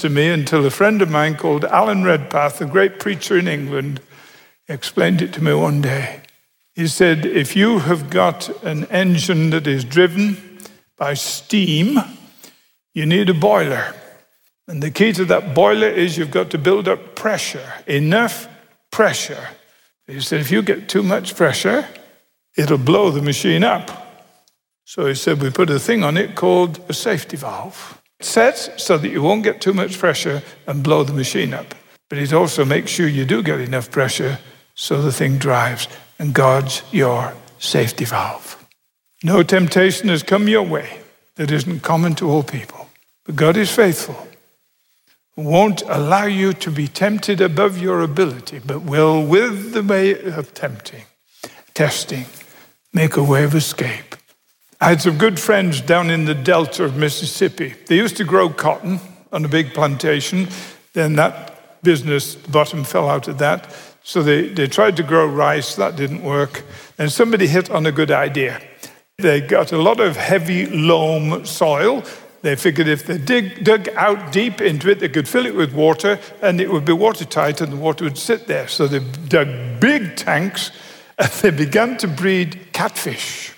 to me until a friend of mine called Alan Redpath, a great preacher in England, explained it to me one day. He said, if you have got an engine that is driven by steam, you need a boiler. And the key to that boiler is you've got to build up pressure, enough pressure. He said, if you get too much pressure, it'll blow the machine up. So he said, we put a thing on it called a safety valve. It's set so that you won't get too much pressure and blow the machine up. But it also makes sure you do get enough pressure so the thing drives. And God's your safety valve. No temptation has come your way that isn't common to all people. But God is faithful. Won't allow you to be tempted above your ability, but will, with the way of testing, make a way of escape. I had some good friends down in the delta of Mississippi. They used to grow cotton on a big plantation. Then that business, the bottom fell out of that. So they tried to grow rice. That didn't work. And somebody hit on a good idea. They got a lot of heavy loam soil. They figured if they dug out deep into it, they could fill it with water, and it would be watertight, and the water would sit there. So they dug big tanks, and they began to breed catfish.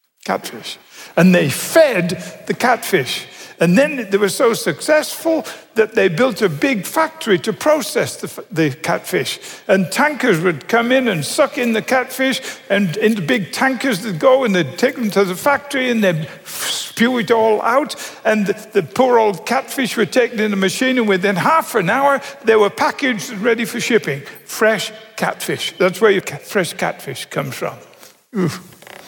And they fed the catfish. And then they were so successful that they built a big factory to process the catfish. And tankers would come in and suck in the catfish, and into big tankers they'd go, and they'd take them to the factory, and they'd spew it all out. And the poor old catfish were taken in a machine, and within half an hour, they were packaged and ready for shipping. Fresh catfish. That's where your fresh catfish comes from. Oof.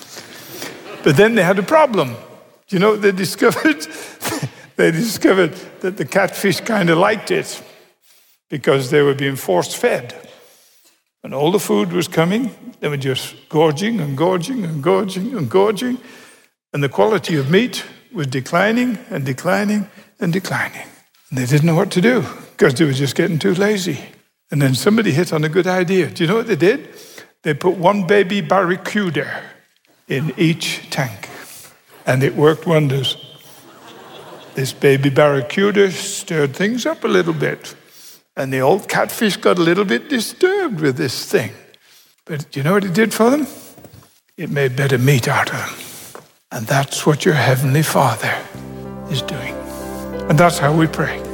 But then they had a problem. Do you know what they discovered? They discovered that the catfish kind of liked it because they were being force-fed. And all the food was coming. They were just gorging and gorging and gorging and gorging. And the quality of meat was declining and declining and declining. And they didn't know what to do because they were just getting too lazy. And then somebody hit on a good idea. Do you know what they did? They put one baby barracuda in each tank. And it worked wonders. This baby barracuda stirred things up a little bit. And the old catfish got a little bit disturbed with this thing. But do you know what it did for them? It made better meat out of them. And that's what your Heavenly Father is doing. And that's how we pray.